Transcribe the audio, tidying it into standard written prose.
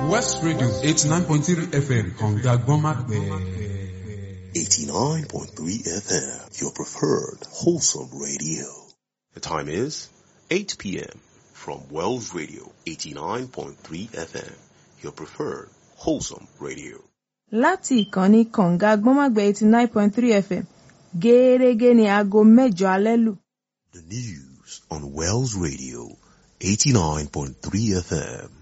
West Radio 89.3 FM Kanga Gomakbe. 89.3 FM, your preferred wholesome radio. The time is 8 p.m. from Wells Radio 89.3 FM, your preferred wholesome radio. Láti ìkànnì Kanga Gbọ́nmágbẹ́ 89.3 FM, gẹ́rẹ́gẹ́ ni aago mẹ́jọ alẹ́ lù. The news on Wells Radio 89.3 FM.